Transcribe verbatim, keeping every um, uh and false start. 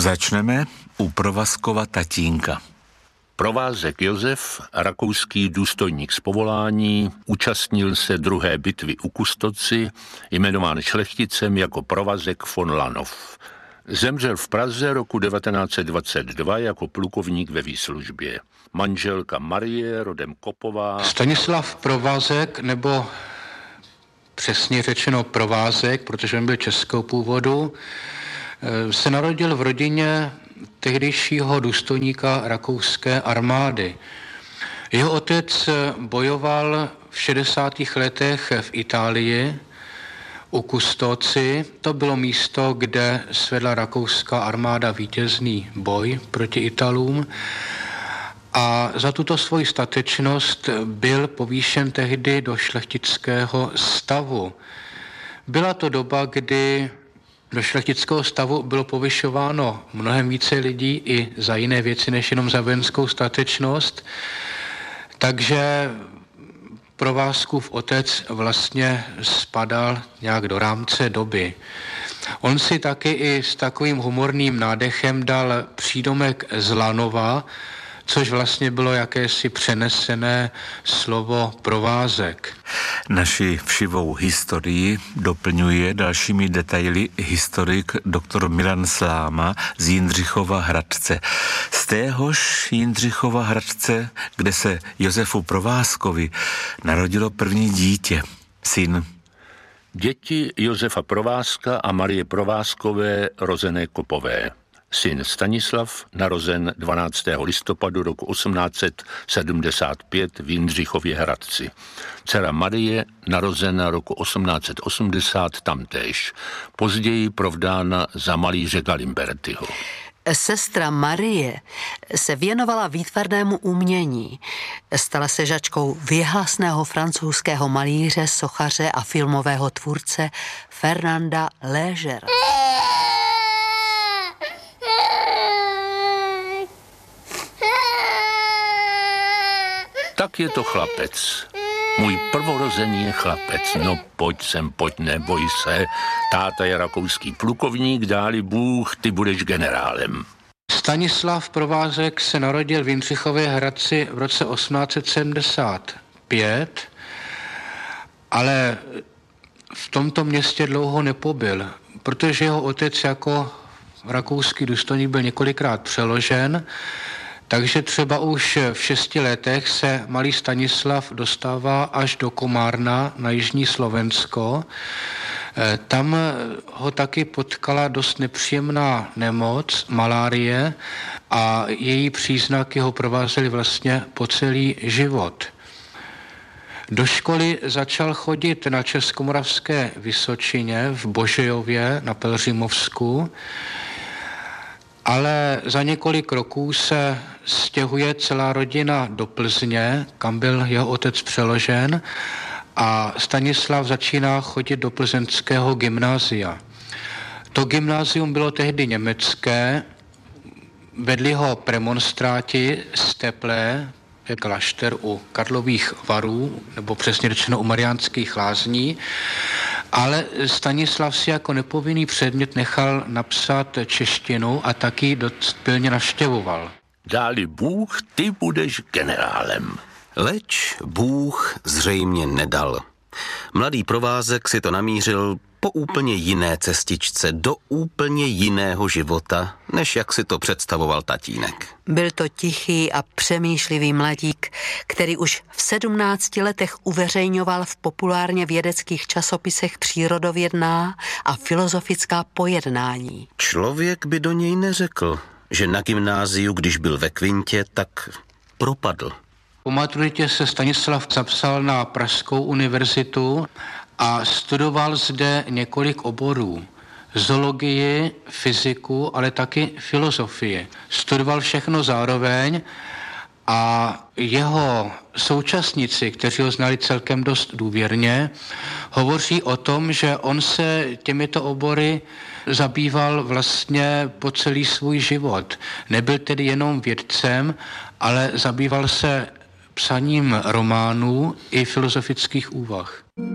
Začneme u Provazkova tatínka. Provázek Josef, rakouský důstojník z povolání, účastnil se druhé bitvy u Kustoci, jmenován šlechticem jako Provazek von Lanov. Zemřel v Praze roku devatenáct set dvacet dva jako plukovník ve výslužbě. Manželka Marie, rodem Kopová. Stanislav Provázek, nebo přesně řečeno Provázek, protože on byl českého původu, se narodil v rodině tehdejšího důstojníka rakouské armády. Jeho otec bojoval v šedesátých letech v Itálii u Kustoci. To bylo místo, kde svedla rakouská armáda vítězný boj proti Italům. A za tuto svoji statečnost byl povýšen tehdy do šlechtického stavu. Byla to doba, kdy do šlechtického stavu bylo povyšováno mnohem více lidí i za jiné věci, než jenom za vojenskou statečnost. Takže Provázkův otec vlastně spadal nějak do rámce doby. On si taky i s takovým humorným nádechem dal přídomek z Lanova, což vlastně bylo jakési přenesené slovo Provázek. Naši všivou historii doplňuje dalšími detaily historik doktor Milan Sláma z Jindřichova Hradce. Z téhož Jindřichova Hradce, kde se Josefu Provázkovi narodilo první dítě, syn. Děti Josefa Provázka a Marie Provázkové, rozené Kopové. Syn Stanislav, narozen dvanáctého listopadu roku osmnáct set sedmdesát pět v Jindřichově Hradci. Dcera Marie, narozena roku osmnáct set osmdesát tamtéž. Později provdána za malíře Galimbertiho. Sestra Marie se věnovala výtvarnému umění. Stala se žačkou věhlasného francouzského malíře, sochaře a filmového tvůrce Fernanda Légera. Tak je to chlapec. Můj prvorozený je chlapec. No pojď sem, pojď, neboj se. Táta je rakouský plukovník, dáli Bůh, ty budeš generálem. Stanislav Provázek se narodil v Jindřichově Hradci v roce osmnáct set sedmdesát pět, ale v tomto městě dlouho nepobyl, protože jeho otec jako rakouský důstojník byl několikrát přeložen. Takže třeba už v šesti letech se malý Stanislav dostává až do Komárna na jižní Slovensko. Tam ho taky potkala dost nepříjemná nemoc, malárie, a její příznaky ho provázely vlastně po celý život. Do školy začal chodit na Českomoravské Vysočině v Božejově na Pelhřimovsku, ale za několik roků se stěhuje celá rodina do Plzně, kam byl jeho otec přeložen, a Stanislav začíná chodit do plzeňského gymnázia. To gymnázium bylo tehdy německé, vedli ho premonstráti z Teplé, je klášter u Karlových Varů, nebo přesně řečeno u Mariánských Lázní, ale Stanislav si jako nepovinný předmět nechal napsat češtinu a taky dost pilně navštěvoval. Dáli Bůh, ty budeš generálem. Leč Bůh zřejmě nedal. Mladý Provázek si to namířil po úplně jiné cestičce, do úplně jiného života, než jak si to představoval tatínek. Byl to tichý a přemýšlivý mladík, který už v sedmnácti letech uveřejňoval v populárně vědeckých časopisech přírodovědná a filozofická pojednání. Člověk by do něj neřekl, že na gymnáziu, když byl ve kvintě, tak propadl. Po maturitě se Stanislav zapsal na Pražskou univerzitu a studoval zde několik oborů. Zoologii, fyziku, ale taky filozofii. Studoval všechno zároveň a jeho současníci, kteří ho znali celkem dost důvěrně, hovoří o tom, že on se těmito obory zabýval vlastně po celý svůj život. Nebyl tedy jenom vědcem, ale zabýval se psaním románů i filozofických úvah.